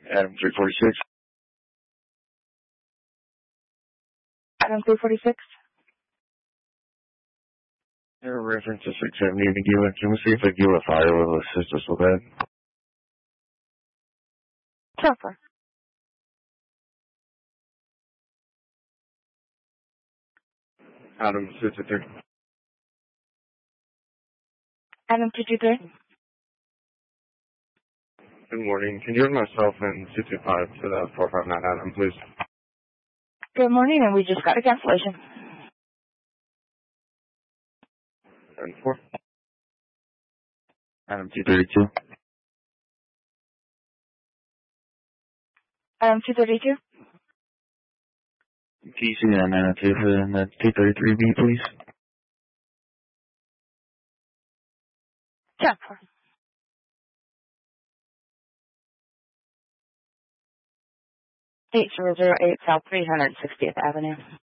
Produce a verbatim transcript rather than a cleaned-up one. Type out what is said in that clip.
Adam three forty-six. Adam three forty-six. Air reference to six seventy in the Gila. Can we see if the Gila fire will assist us with that? Chopper. Adam two two three. Adam two two three. Good morning. Can you hear myself and two two five to the four five nine Adam, please? Good morning, and we just got a cancellation. And four. Adam two thirty-two. Adam two thirty-two. Can you see that nine oh two for the two thirty-three B, please? Chopper. eight zero zero eight South three hundred sixtieth Avenue.